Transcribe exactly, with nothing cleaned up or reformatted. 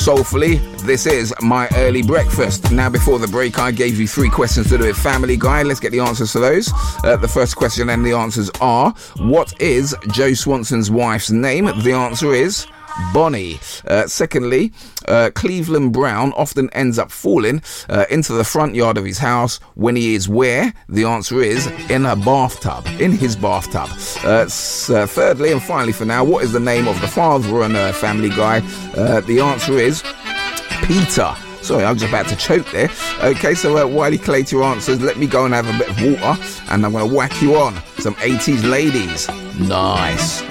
Soulfully, this is my early breakfast. Now, before the break, I gave you three questions to do with Family Guy. Let's get the answers to those. Uh, the first question and the answers are, what is Joe Swanson's wife's name? The answer is Bonnie. Uh, secondly, uh, Cleveland Brown often ends up falling uh, into the front yard of his house when he is where? The answer is in a bathtub, in his bathtub. Uh, s- uh, thirdly, and finally for now, what is the name of the father on uh, Family Guy? Uh, the answer is Peter. Sorry, I was about to choke there. Okay, so uh, while you collate your answers, let me go and have a bit of water, and I'm going to whack you on some eighties ladies. Nice.